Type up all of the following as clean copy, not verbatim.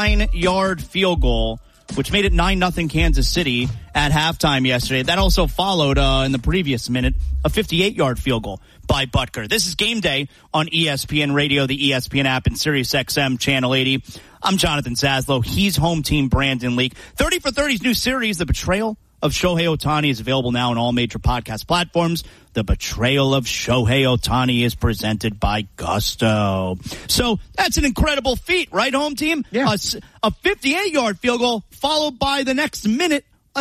69-yard field goal, which made it 9-0 Kansas City at halftime yesterday. That also followed in the previous minute a 58-yard field goal by Butker. This is Game Day on ESPN Radio, the ESPN app, and SiriusXM Channel 80. I'm Jonathan Zaslow. He's home team Brandon Leak. 30 for 30's new series, The Betrayal of Shohei Ohtani, is available now on all major podcast platforms. The Betrayal of Shohei Ohtani is presented by Gusto. So that's an incredible feat, right, home team? Yeah. A 58-yard field goal followed by the next minute a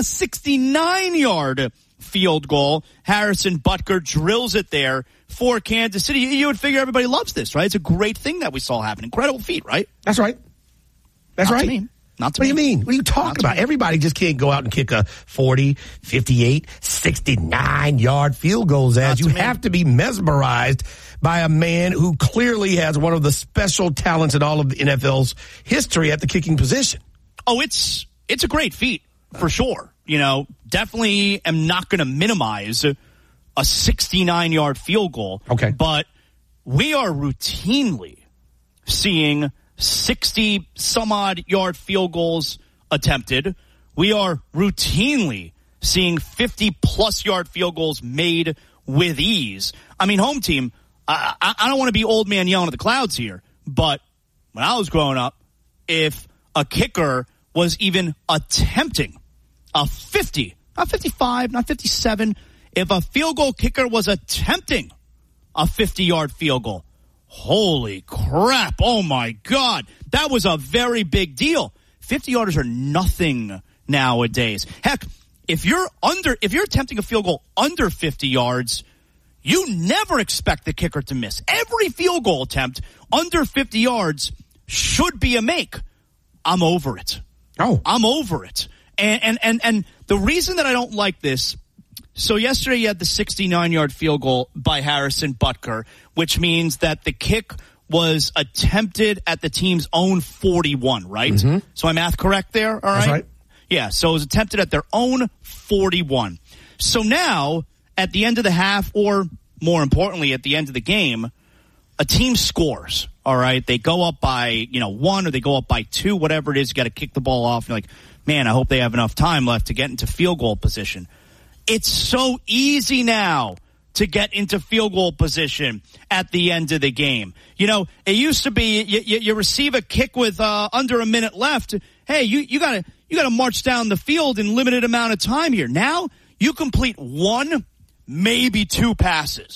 69-yard field goal. Harrison Butker drills it there for Kansas City. You would figure everybody loves this, right? It's a great thing that we saw happen. Incredible feat, right? That's right. That's Not right. To me. Not to What me. do you mean? What are you talking about? Everybody just can't go out and kick a 40, 58, 69-yard field goals as you have to be mesmerized by a man who clearly has one of the special talents in all of the NFL's history at the kicking position. Oh, it's a great feat for sure. You know, definitely am not going to minimize a 69-yard field goal. Okay. But we are routinely seeing 60-some-odd yard field goals attempted. We are routinely seeing 50-plus yard field goals made with ease. I mean, home team, I don't want to be old man yelling at the clouds here, but when I was growing up, if a kicker was even attempting a 50, not 55, not 57, if a field goal kicker was attempting a 50-yard field goal, holy crap, oh my God, that was a very big deal. 50-yarders are nothing nowadays. Heck, if you're attempting a field goal under 50 yards, you never expect the kicker to miss. Every field goal attempt under 50 yards should be a make. I'm over it. Oh. I'm over it. And the reason that I don't like this, so yesterday you had the 69-yard field goal by Harrison Butker, which means that the kick was attempted at the team's own 41, right? Mm-hmm. So my math correct there? All right? That's right. Yeah, so it was attempted at their own 41. So now, at the end of the half, or more importantly, at the end of the game, a team scores, all right? They go up by, 1 or they go up by 2, whatever it is. You got to kick the ball off. You're like, man, I hope they have enough time left to get into field goal position. It's so easy now to get into field goal position at the end of the game. It used to be you receive a kick with under a minute left. Hey, you gotta march down the field in limited amount of time here. Now you complete 1, maybe 2 passes,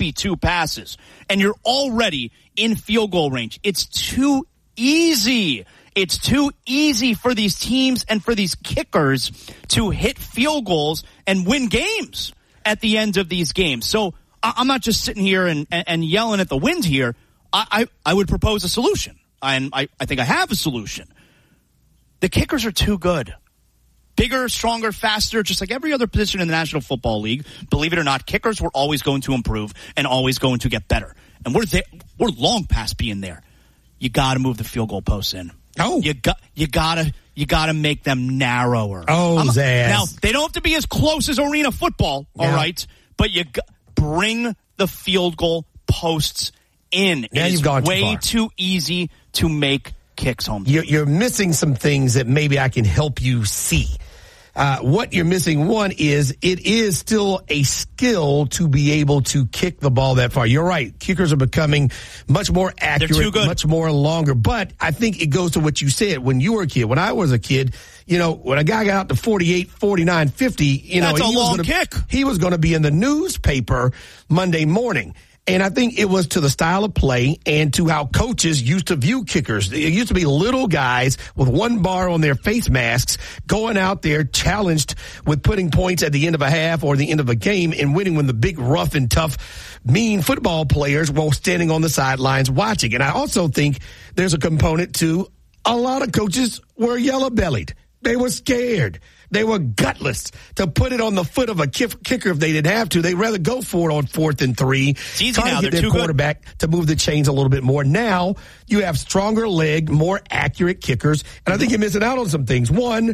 and you're already in field goal range. It's too easy. It's too easy for these teams and for these kickers to hit field goals and win games at the end of these games. So I'm not just sitting here and yelling at the wind here. I would propose a solution, and I think I have a solution. The kickers are too good. Bigger, stronger, faster, just like every other position in the National Football League. Believe it or not, kickers were always going to improve and always going to get better. And we're long past being there. You got to move the field goal posts in. Oh, you gotta make them narrower. Oh, Zaz. Now they don't have to be as close as arena football, all right? But you bring the field goal posts in. Now it you've is gone too way far. too easy to make kicks home. You're missing some things that maybe I can help you see. What you're missing, one, is it is still a skill to be able to kick the ball that far. You're right. Kickers are becoming much more accurate, much more longer. But I think it goes to what you said when you were a kid. When I was a kid, when a guy got out to 48, 49, 50, that's a long kick. He was going to be in the newspaper Monday morning. And I think it was to the style of play and to how coaches used to view kickers. It used to be little guys with 1 bar on their face masks going out there challenged with putting points at the end of a half or the end of a game and winning when the big, rough and tough, mean football players were standing on the sidelines watching. And I also think there's a component to a lot of coaches were yellow-bellied. They were scared. They were gutless to put it on the foot of a kicker if they didn't have to. They'd rather go for it on 4th and 3. It's easy try now. to get their quarterback to move the chains a little bit more. Now you have stronger legged, more accurate kickers. And I think you're missing out on some things. One,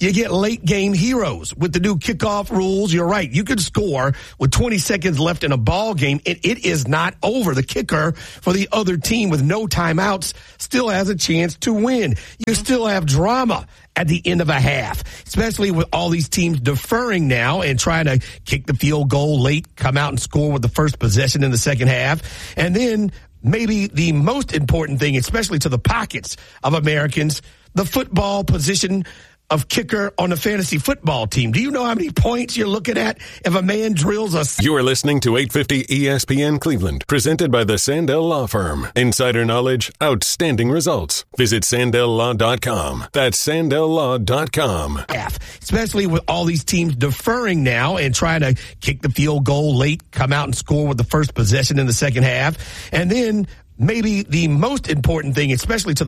You get late game heroes with the new kickoff rules. You're right. You could score with 20 seconds left in a ball game, and it is not over. The kicker for the other team with no timeouts still has a chance to win. You still have drama at the end of a half, especially with all these teams deferring now and trying to kick the field goal late, come out and score with the first possession in the second half. And then maybe the most important thing, especially to the pockets of Americans, the football position of kicker on the fantasy football team. Do you know how many points you're looking at if a man drills a... You are listening to 850 ESPN Cleveland, presented by the Sandell Law Firm. Insider knowledge, outstanding results. Visit SandellLaw.com. That's SandellLaw.com. Especially with all these teams deferring now and trying to kick the field goal late, come out and score with the first possession in the second half. And then maybe the most important thing, especially to